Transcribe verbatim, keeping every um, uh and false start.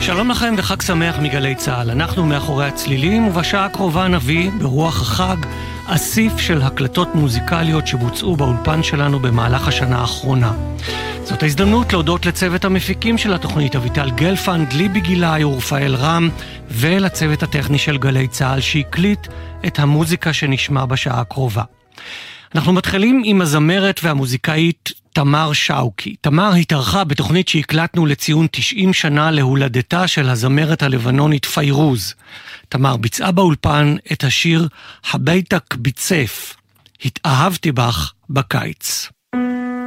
שלום לכם וחג שמח מגלי צהל. אנחנו מאחורי הצלילים, ובשעה הקרובה נביא ברוח החג אסיף של הקלטות מוזיקליות שבוצעו באולפן שלנו במהלך השנה האחרונה. זאת ההזדמנות להודות לצוות המפיקים של התוכנית, אביטל גלפנד, ליבי גילאי ורפאל רם, ולצוות הטכני של גלי צהל שהקליט את המוזיקה שנשמע בשעה הקרובה. אנחנו מתחילים עם הזמרת והמוזיקאית תמר שאוקי. תמר התארחה בתוכנית שהקלטנו לציון תשעים שנה להולדתה של הזמרת הלבנונית פיירוז. תמר ביצעה באולפן את השיר הביתק ביצף, התאהבתי בך בקיץ.